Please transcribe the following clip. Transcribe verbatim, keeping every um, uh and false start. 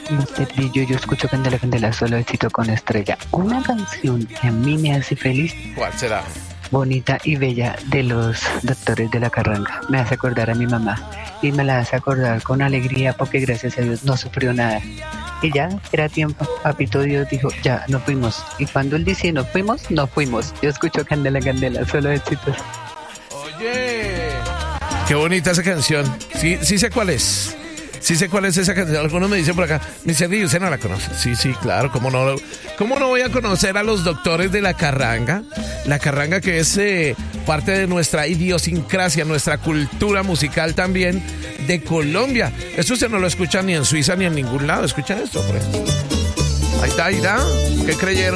mister Dillo, yo escucho Candela Candela, solo éxito con estrella. Una canción que a mí me hace feliz, ¿Cuál será? bonita y bella, de los Doctores de la Carranga. Me hace acordar a mi mamá y me la hace acordar con alegría porque gracias a Dios no sufrió nada. Y ya era tiempo, papito Dios dijo, ya, nos fuimos. Y cuando él dice nos fuimos, nos fuimos. Yo escucho Candela Candela, solo éxitos. Oye, qué bonita esa canción. Sí, sí sé cuál es. Sí sé cuál es esa canción. Algunos me dicen por acá, me dicen, "Di, usted no la conoce". Sí, sí, claro, ¿cómo no? ¿Cómo no voy a conocer a los Doctores de la Carranga? La carranga que es eh, parte de nuestra idiosincrasia, nuestra cultura musical también de Colombia. Eso usted no lo escucha ni en Suiza ni en ningún lado. Escucha esto, hombre. Ahí está, ahí está. ¿Qué creyeron?